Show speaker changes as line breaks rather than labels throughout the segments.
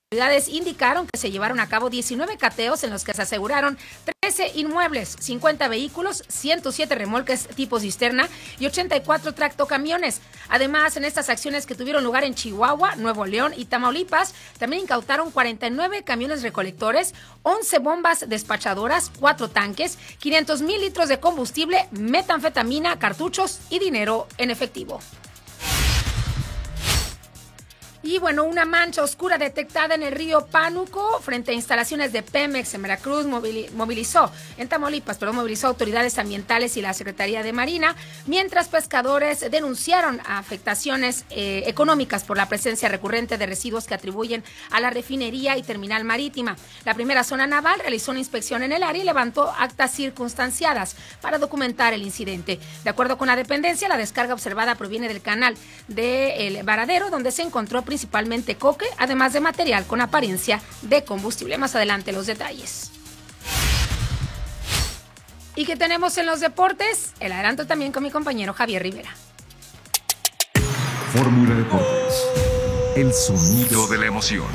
Autoridades indicaron que se llevaron a cabo 19 cateos en los que se aseguraron 13 inmuebles, 50 vehículos, 107 remolques tipo cisterna y 84 tractocamiones. Además, en estas acciones que tuvieron lugar en Chihuahua, Nuevo León y Tamaulipas, también incautaron 49 camiones recolectores, 11 bombas despachadoras, 4 tanques, 500,000 litros de combustible, metanfetamina, cartuchos y dinero en efectivo. Y bueno, una mancha oscura detectada en el río Pánuco frente a instalaciones de Pemex en Veracruz movilizó autoridades ambientales y la Secretaría de Marina, mientras pescadores denunciaron afectaciones económicas por la presencia recurrente de residuos que atribuyen a la refinería y terminal marítima. La primera zona naval realizó una inspección en el área y levantó actas circunstanciadas para documentar el incidente. De acuerdo con la dependencia, la descarga observada proviene del canal del Varadero, donde se encontró principalmente coque, además de material con apariencia de combustible. Más adelante los detalles. ¿Y qué tenemos en los deportes? El adelanto también con mi compañero Javier Rivera.
Fórmula Deportes, el sonido de la emoción.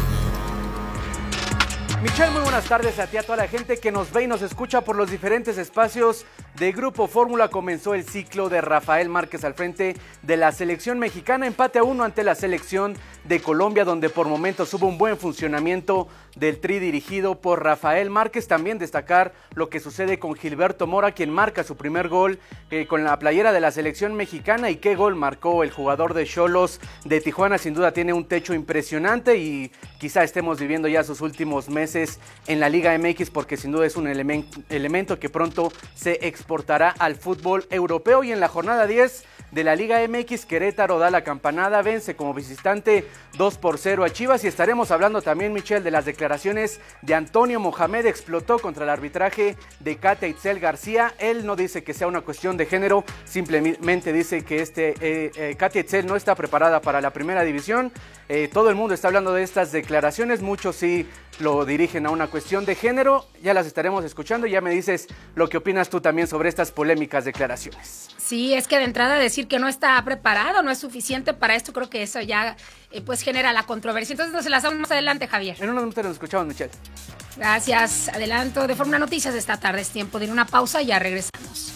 Michelle, muy buenas tardes a ti, a toda la gente que nos ve y nos escucha por los diferentes espacios de Grupo Fórmula. Comenzó el ciclo de Rafael Márquez al frente de la selección mexicana, empate a 1 ante la selección de Colombia, donde por momentos hubo un buen funcionamiento del tri dirigido por Rafael Márquez. También destacar lo que sucede con Gilberto Mora, quien marca su primer gol con la playera de la selección mexicana. Y qué gol marcó el jugador de Xolos de Tijuana, sin duda tiene un techo impresionante y quizá estemos viviendo ya sus últimos meses en la Liga MX, porque sin duda es un elemento que pronto se exportará al fútbol europeo. Y en la jornada 10 de la Liga MX, Querétaro da la campanada, vence como visitante 2-0 a Chivas. Y estaremos hablando también, Michelle, de las declaraciones de Antonio Mohamed. Explotó contra el arbitraje de Katia Itzel García. Él no dice que sea una cuestión de género, simplemente dice que Katia Itzel no está preparada para la primera división. Todo el mundo está hablando de estas declaraciones, muchos sí lo dirigen a una cuestión de género. Ya las estaremos escuchando y ya me dices lo que opinas tú también sobre estas polémicas declaraciones.
Sí, es que de entrada decir que no está preparado, no es suficiente para esto, creo que eso ya pues genera la controversia. Entonces nos enlazamos más adelante, Javier.
En unos minutos nos escuchamos, Michelle.
Gracias, adelanto de Fórmula Noticias de esta tarde. Es tiempo de ir a una pausa y ya regresamos.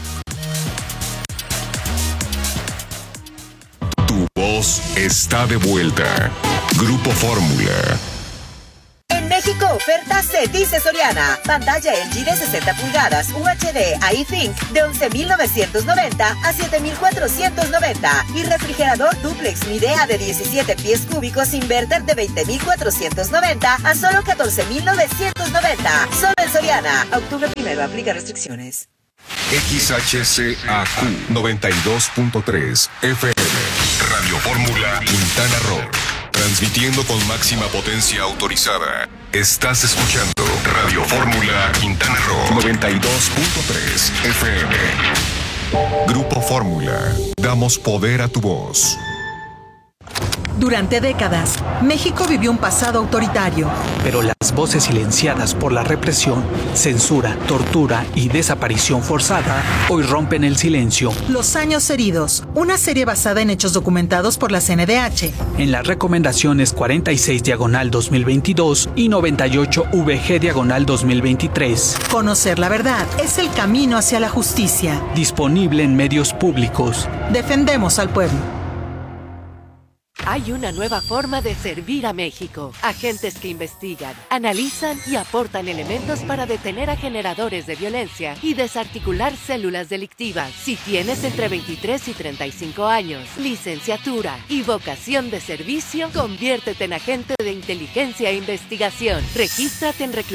Tu voz está de vuelta. Grupo Fórmula.
En México, ofertas se dice Soriana. Pantalla LG de 60 pulgadas UHD iThink de 11,990 a 7,490. Y refrigerador duplex Midea de 17 pies cúbicos inverter de 20,490 a solo 14,990. Solo en Soriana. Octubre 1, aplica restricciones.
XHCAQ 92.3 FM. Radio Fórmula Quintana Roo. Transmitiendo con máxima potencia autorizada. Estás escuchando Radio Fórmula Quintana Roo 92.3 FM. Grupo Fórmula. Damos poder a tu voz.
Durante décadas, México vivió un pasado autoritario.
Pero las voces silenciadas por la represión, censura, tortura y desaparición forzada hoy rompen el silencio.
Los años heridos, una serie basada en hechos documentados por la CNDH.
En las recomendaciones 46/2022 y 98VG/2023.
Conocer la verdad es el camino hacia la justicia.
Disponible en medios públicos.
Defendemos al pueblo.
Hay una nueva forma de servir a México. Agentes que investigan, analizan y aportan elementos para detener a generadores de violencia y desarticular células delictivas. Si tienes entre 23 y 35 años, licenciatura y vocación de servicio, conviértete en agente de inteligencia e investigación. Regístrate en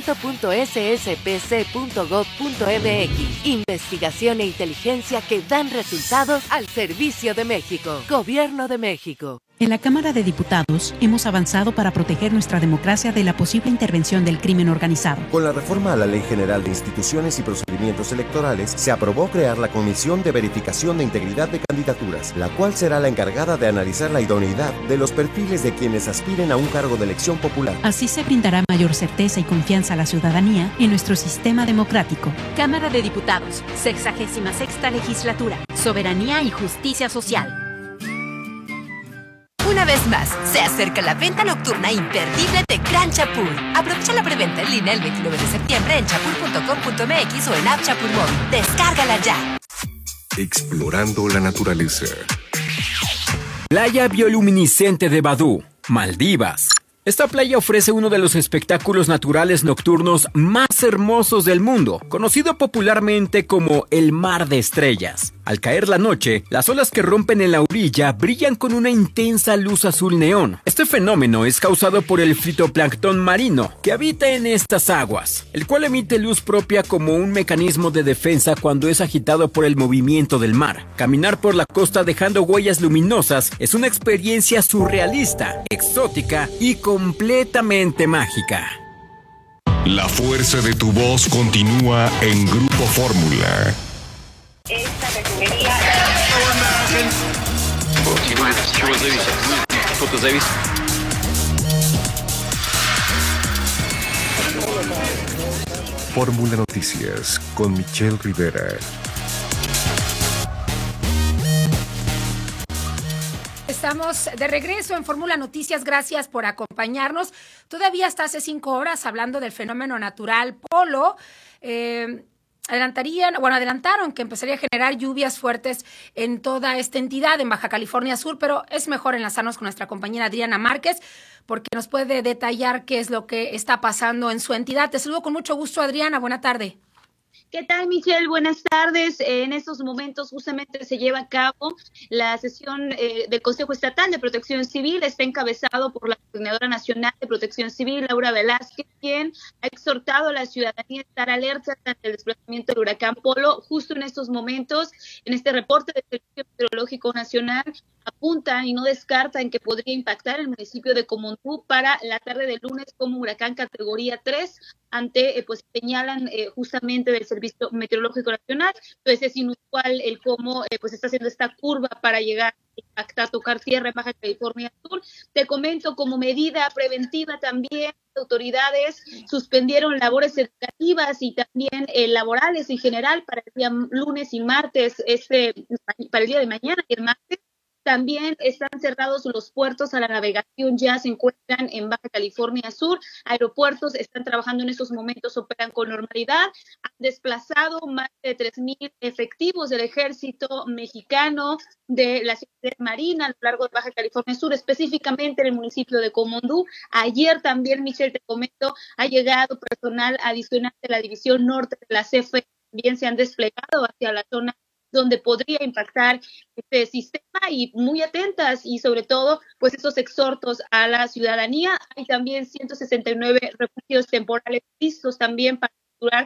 reclutamiento.sspc.gov.mx. Investigación e inteligencia que dan resultados al servicio de México. Gobierno de México.
En la Cámara de Diputados hemos avanzado para proteger nuestra democracia de la posible intervención del crimen organizado.
Con la reforma a la Ley General de Instituciones y Procedimientos Electorales, se aprobó crear la Comisión de Verificación de Integridad de Candidaturas, la cual será la encargada de analizar la idoneidad de los perfiles de quienes aspiren a un cargo de elección popular.
Así se brindará mayor certeza y confianza a la ciudadanía en nuestro sistema democrático.
Cámara de Diputados, 66ª Legislatura, Soberanía y Justicia Social. Una vez más, se acerca la venta nocturna imperdible de Gran Chapul. Aprovecha la preventa en línea el 29 de septiembre en chapul.com.mx o en App Chapul Móvil. Descárgala ya.
Explorando la naturaleza.
Playa bioluminiscente de Badú, Maldivas. Esta playa ofrece uno de los espectáculos naturales nocturnos más hermosos del mundo, conocido popularmente como el Mar de Estrellas. Al caer la noche, las olas que rompen en la orilla brillan con una intensa luz azul neón. Este fenómeno es causado por el fitoplancton marino que habita en estas aguas, el cual emite luz propia como un mecanismo de defensa cuando es agitado por el movimiento del mar. Caminar por la costa dejando huellas luminosas es una experiencia surrealista, exótica y completamente mágica.
La fuerza de tu voz continúa en Grupo Fórmula.
Esta refinería...
Fórmula Noticias con Michelle Rivera.
Estamos de regreso en Fórmula Noticias, gracias por acompañarnos. Todavía hasta hace 5 horas hablando del fenómeno natural Polo. Adelantaron que empezaría a generar lluvias fuertes en toda esta entidad, en Baja California Sur, pero es mejor enlazarnos con nuestra compañera Adriana Márquez, porque nos puede detallar qué es lo que está pasando en su entidad. Te saludo con mucho gusto, Adriana, buena tarde.
¿Qué tal, Michelle? Buenas tardes. En estos momentos justamente se lleva a cabo la sesión del Consejo Estatal de Protección Civil. Está encabezado por la Coordinadora Nacional de Protección Civil, Laura Velázquez, quien ha exhortado a la ciudadanía a estar alerta ante el desplazamiento del huracán Polo. Justo en estos momentos, en este reporte del Servicio Meteorológico Nacional, apuntan y no descartan que podría impactar el municipio de Comondú para la tarde del lunes como huracán categoría 3, pues señalan justamente del Servicio Meteorológico Nacional. Entonces es inusual el cómo pues está haciendo esta curva para llegar a impactar, tocar tierra en Baja California Sur. Te comento, como medida preventiva también, autoridades suspendieron labores educativas y también laborales en general para el día lunes y martes, para el día de mañana y el martes. También están cerrados los puertos a la navegación, ya se encuentran en Baja California Sur. Aeropuertos están trabajando en estos momentos, operan con normalidad. Han desplazado más de 3,000 efectivos del ejército mexicano de la Secretaría de Marina a lo largo de Baja California Sur, específicamente en el municipio de Comondú. Ayer también, Michelle, te comento, ha llegado personal adicional de la División Norte de la CFE. También se han desplegado hacia la zona donde podría impactar este sistema, y muy atentas y sobre todo pues esos exhortos a la ciudadanía. Hay también 169 refugios temporales listos también para durar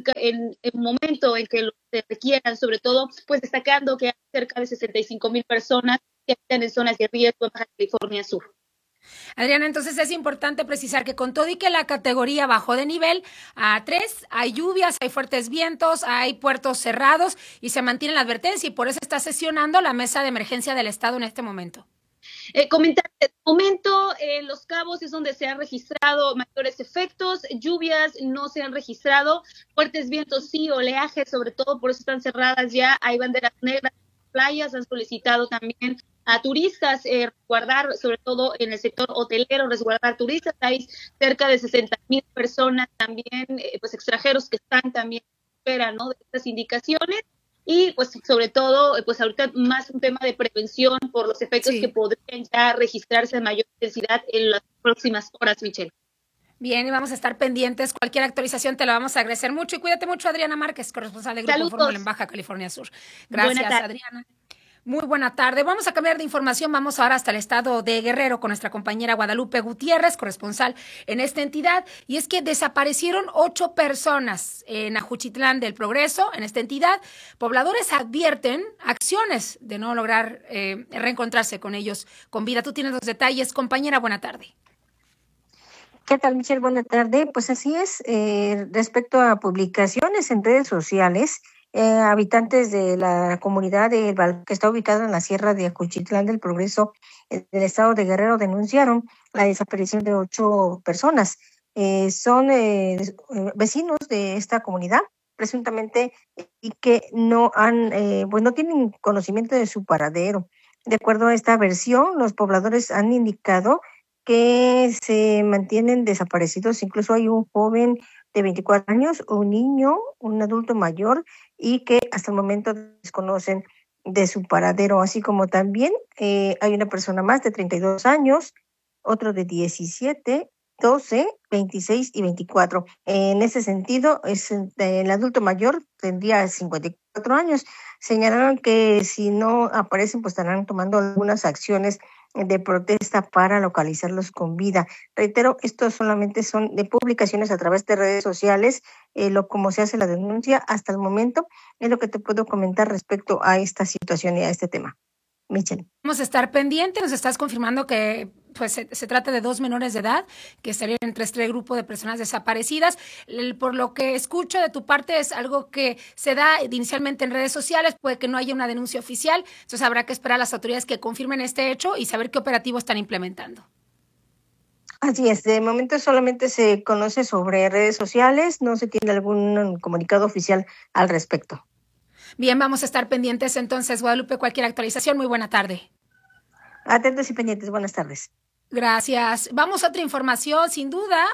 en el momento en que lo requieran, sobre todo pues destacando que hay cerca de 65,000 personas que están en zonas de riesgo en Baja California Sur.
Adriana, entonces es importante precisar que con todo y que la categoría bajó de nivel a 3, hay lluvias, hay fuertes vientos, hay puertos cerrados y se mantiene la advertencia, y por eso está sesionando la mesa de emergencia del Estado en este momento.
Comentar, en este momento en Los Cabos es donde se han registrado mayores efectos, lluvias no se han registrado, fuertes vientos sí, oleaje sobre todo, por eso están cerradas ya, hay banderas negras, playas, han solicitado también a turistas resguardar, sobre todo en el sector hotelero, resguardar turistas. Hay cerca de 60,000 personas también, pues extranjeros que están también en espera, ¿no?, de estas indicaciones. Y pues sobre todo, pues ahorita más un tema de prevención por los efectos que podrían ya registrarse de mayor intensidad en las próximas horas, Michelle.
Bien, y vamos a estar pendientes. Cualquier actualización te la vamos a agradecer mucho. Y cuídate mucho, Adriana Márquez, corresponsal de Grupo Fórmula en Baja California Sur. Gracias, Adriana. Muy buena tarde. Vamos a cambiar de información. Vamos ahora hasta el estado de Guerrero con nuestra compañera Guadalupe Gutiérrez, corresponsal en esta entidad. Y es que desaparecieron 8 personas en Ajuchitlán del Progreso, en esta entidad. Pobladores advierten acciones de no lograr reencontrarse con ellos con vida. Tú tienes los detalles, compañera. Buena tarde.
¿Qué tal, Michelle? Buena tarde. Pues así es, respecto a publicaciones en redes sociales, habitantes de la comunidad que está ubicada en la Sierra de Ajuchitlán del Progreso del estado de Guerrero denunciaron la desaparición de 8 personas. Son vecinos de esta comunidad, presuntamente, y que no tienen conocimiento de su paradero. De acuerdo a esta versión, los pobladores han indicado que se mantienen desaparecidos. Incluso hay un joven de 24 años, un niño, un adulto mayor, y que hasta el momento desconocen de su paradero, así como también hay una persona más de 32 años, otro de 17, 12, 26 y 24. En ese sentido, el adulto mayor tendría 54 años. Señalaron que si no aparecen, pues estarán tomando algunas acciones de protesta para localizarlos con vida. Reitero, estos solamente son de publicaciones a través de redes sociales, como se hace la denuncia hasta el momento, es lo que te puedo comentar respecto a esta situación y a este tema. Michelle.
Vamos a estar pendientes, nos estás confirmando que pues se trata de 2 menores de edad que estarían entre este grupo de personas desaparecidas. Por lo que escucho de tu parte es algo que se da inicialmente en redes sociales, puede que no haya una denuncia oficial, entonces habrá que esperar a las autoridades que confirmen este hecho y saber qué operativo están implementando.
Así es, de momento solamente se conoce sobre redes sociales, no se tiene algún comunicado oficial al respecto.
Bien, vamos a estar pendientes entonces, Guadalupe, cualquier actualización. Muy buena tarde.
Atentos y pendientes, buenas tardes.
Gracias. Vamos a otra información, sin duda,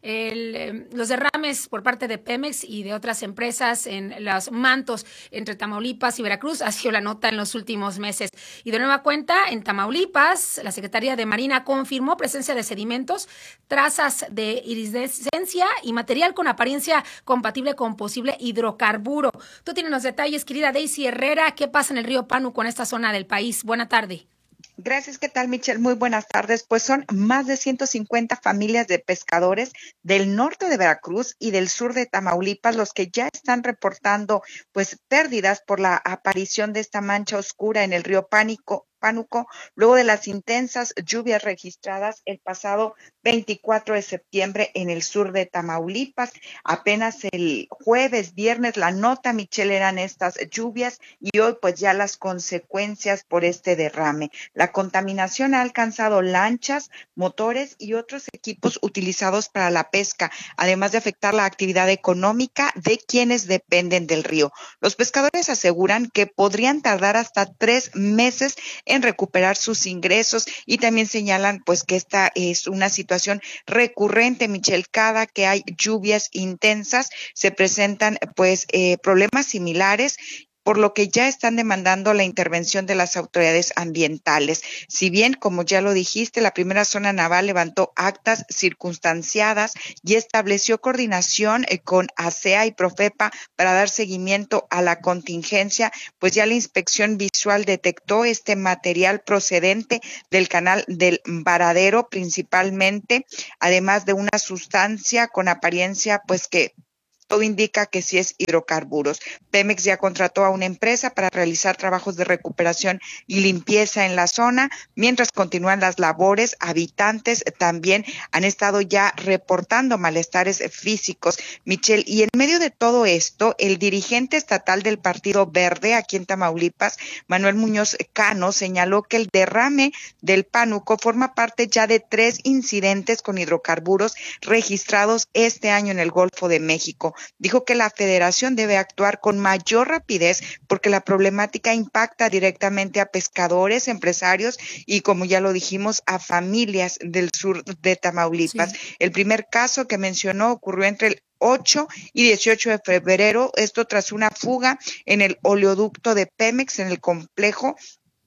los derrames por parte de Pemex y de otras empresas en los mantos entre Tamaulipas y Veracruz ha sido la nota en los últimos meses. Y de nueva cuenta, en Tamaulipas, la Secretaría de Marina confirmó presencia de sedimentos, trazas de iridescencia y material con apariencia compatible con posible hidrocarburo. Tú tienes los detalles, querida Daisy Herrera. ¿Qué pasa en el río Pánuco, en esta zona del país? Buena tarde.
Gracias, ¿qué tal, Michelle? Muy buenas tardes. Pues son más de 150 familias de pescadores del norte de Veracruz y del sur de Tamaulipas los que ya están reportando pues pérdidas por la aparición de esta mancha oscura en el río Pánuco, luego de las intensas lluvias registradas el pasado 24 de septiembre en el sur de Tamaulipas. Apenas el viernes, la nota, Michelle, eran estas lluvias y hoy pues ya las consecuencias por este derrame. La contaminación ha alcanzado lanchas, motores y otros equipos utilizados para la pesca, además de afectar la actividad económica de quienes dependen del río. Los pescadores aseguran que podrían tardar hasta 3 meses en recuperar sus ingresos y también señalan pues que esta es una situación recurrente, Michelle. Cada que hay lluvias intensas se presentan pues problemas similares, por lo que ya están demandando la intervención de las autoridades ambientales. Si bien, como ya lo dijiste, la primera zona naval levantó actas circunstanciadas y estableció coordinación con ASEA y Profepa para dar seguimiento a la contingencia, pues ya la inspección visual detectó este material procedente del canal del Varadero principalmente, además de una sustancia con apariencia pues que todo indica que sí es hidrocarburos. Pemex ya contrató a una empresa para realizar trabajos de recuperación y limpieza en la zona. Mientras continúan las labores, habitantes también han estado ya reportando malestares físicos, Michelle. Y en medio de todo esto, el dirigente estatal del Partido Verde aquí en Tamaulipas, Manuel Muñoz Cano, señaló que el derrame del Pánuco forma parte ya de 3 incidentes con hidrocarburos registrados este año en el Golfo de México. Dijo que la federación debe actuar con mayor rapidez porque la problemática impacta directamente a pescadores, empresarios y, como ya lo dijimos, a familias del sur de Tamaulipas. Sí. El primer caso que mencionó ocurrió entre el 8 y 18 de febrero, esto tras una fuga en el oleoducto de Pemex en el complejo.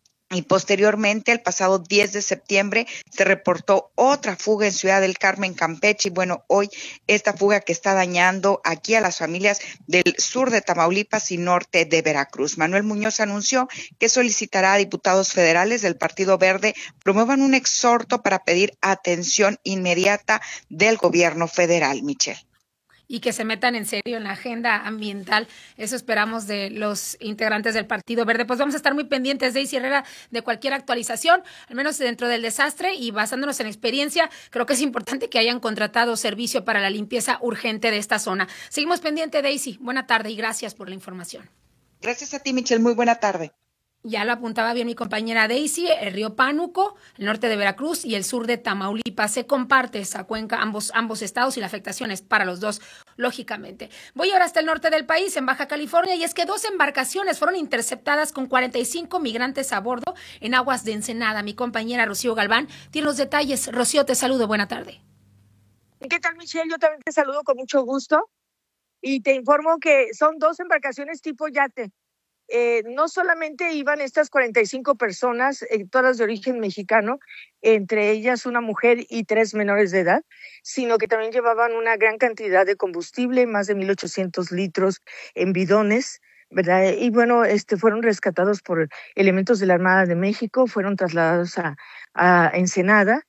Y posteriormente, el pasado 10 de septiembre, se reportó otra fuga en Ciudad del Carmen, Campeche. Y bueno, hoy esta fuga que está dañando aquí a las familias del sur de Tamaulipas y norte de Veracruz. Manuel Muñoz anunció que solicitará a diputados federales del Partido Verde promuevan un exhorto para pedir atención inmediata del gobierno federal, Michelle.
Y que se metan en serio en la agenda ambiental. Eso esperamos de los integrantes del Partido Verde. Pues vamos a estar muy pendientes, Daisy Herrera, de cualquier actualización, al menos dentro del desastre, y basándonos en experiencia, creo que es importante que hayan contratado servicio para la limpieza urgente de esta zona. Seguimos pendientes, Daisy. Buena tarde y gracias por la información.
Gracias a ti, Michelle. Muy buena tarde.
Ya lo apuntaba bien mi compañera Daisy, el río Pánuco, el norte de Veracruz y el sur de Tamaulipas. Se comparte esa cuenca, ambos estados, y la afectación es para los dos, lógicamente. Voy ahora hasta el norte del país, en Baja California, y es que 2 embarcaciones fueron interceptadas con 45 migrantes a bordo en aguas de Ensenada. Mi compañera Rocío Galván tiene los detalles. Rocío, te saludo. Buena tarde.
¿Qué tal, Michelle? Yo también te saludo con mucho gusto y te informo que son 2 embarcaciones tipo yate. No solamente iban estas 45 personas, todas de origen mexicano, entre ellas una mujer y 3 menores de edad, sino que también llevaban una gran cantidad de combustible, más de 1,800 litros en bidones, ¿verdad? Y bueno, fueron rescatados por elementos de la Armada de México, fueron trasladados a Ensenada.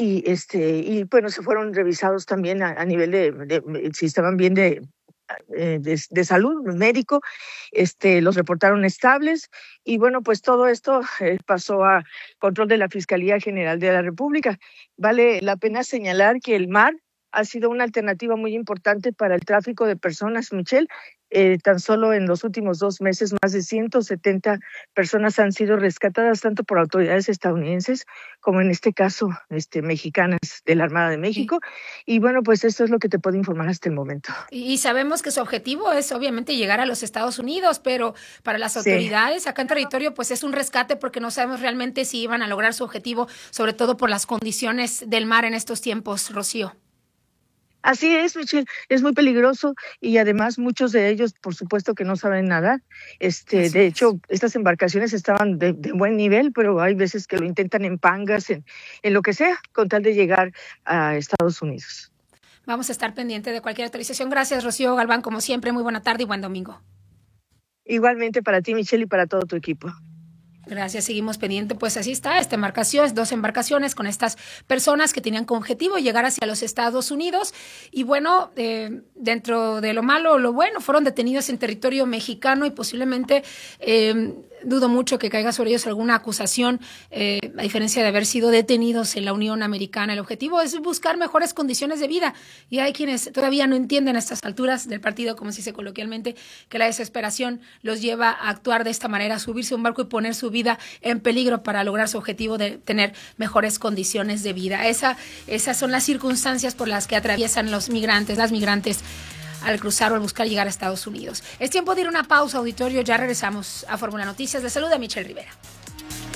Y bueno, se fueron revisados también a nivel de si estaban bien de salud, médico, los reportaron estables, y bueno, pues todo esto pasó a control de la Fiscalía General de la República. Vale la pena señalar que el mar ha sido una alternativa muy importante para el tráfico de personas, Michelle. Tan solo en los últimos 2 meses, más de 170 personas han sido rescatadas, tanto por autoridades estadounidenses como en este caso mexicanas de la Armada de México. Y bueno, pues esto es lo que te puedo informar hasta el momento.
Y sabemos que su objetivo es obviamente llegar a los Estados Unidos, pero para las autoridades acá en territorio pues es un rescate, porque no sabemos realmente si iban a lograr su objetivo, sobre todo por las condiciones del mar en estos tiempos, Rocío.
Así es, Michelle, es muy peligroso, y además muchos de ellos, por supuesto, que no saben nadar. De hecho, estas embarcaciones estaban de buen nivel, pero hay veces que lo intentan en pangas, en lo que sea, con tal de llegar a Estados Unidos.
Vamos a estar pendiente de cualquier actualización. Gracias, Rocío Galván, como siempre, muy buena tarde y buen domingo.
Igualmente para ti, Michelle, y para todo tu equipo.
Gracias, seguimos pendiente. Pues así está, esta embarcación, 2 embarcaciones con estas personas que tenían como objetivo llegar hacia los Estados Unidos. Y bueno, dentro de lo malo o lo bueno, fueron detenidos en territorio mexicano, y posiblemente dudo mucho que caiga sobre ellos alguna acusación, a diferencia de haber sido detenidos en la Unión Americana. El objetivo es buscar mejores condiciones de vida, y hay quienes todavía no entienden a estas alturas del partido, como se dice coloquialmente, que la desesperación los lleva a actuar de esta manera, a subirse a un barco y poner su vida en peligro para lograr su objetivo de tener mejores condiciones de vida. Esas son las circunstancias por las que atraviesan las migrantes al cruzar o al buscar llegar a Estados Unidos. Es tiempo de ir a una pausa, auditorio. Ya regresamos a Fórmula Noticias. Les saluda Michelle Rivera.